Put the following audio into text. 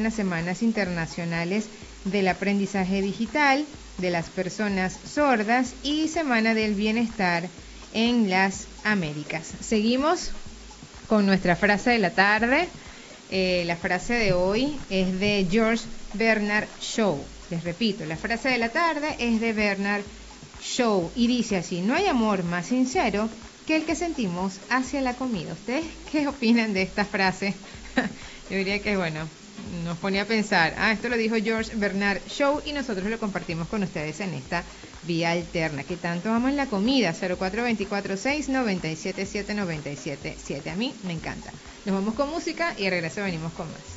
las Semanas Internacionales del Aprendizaje Digital de las Personas Sordas y Semana del Bienestar en las Américas. Seguimos con nuestra frase de la tarde. La frase de hoy es de George Bernard Shaw. Les repito, la frase de la tarde es de Bernard Shaw y dice así: no hay amor más sincero que el que sentimos hacia la comida. ¿Ustedes qué opinan de esta frase? Yo diría que, bueno, nos pone a pensar, esto lo dijo George Bernard Shaw y nosotros lo compartimos con ustedes en esta vía alterna. ¿Qué tanto aman la comida? 042469779797. A mí me encanta. Nos vamos con música y al regreso venimos con más.